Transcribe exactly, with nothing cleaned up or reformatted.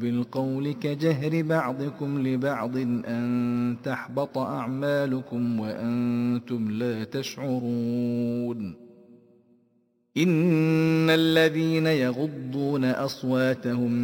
بالقول كجهر بعضكم لبعض أن تحبط أعمالكم وأنتم لا تشعرون إن الذين يغضون أصواتهم